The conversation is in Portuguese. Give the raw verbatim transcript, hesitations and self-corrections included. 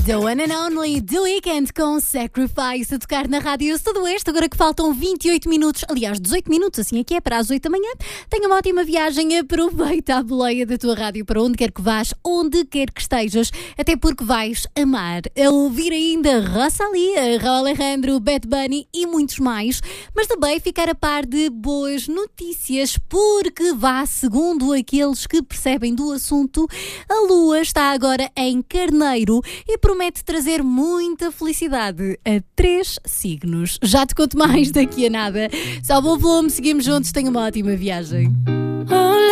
The One and Only, The Weeknd com Sacrifice a tocar na Rádio Sudoeste. Agora que faltam vinte e oito minutos, aliás dezoito minutos, assim é que é, para as oito da manhã. Tenha uma ótima viagem, aproveita a boleia da tua rádio para onde quer que vás, onde quer que estejas, até porque vais amar a ouvir ainda Rosalía, Raul Alejandro, Bad Bunny e muitos mais, mas também ficar a par de boas notícias, porque vá, segundo aqueles que percebem do assunto, a Lua está agora em Carneiro e promete trazer muita felicidade a três signos. Já te conto mais daqui a nada. Salve o volume, seguimos juntos, tenha uma ótima viagem.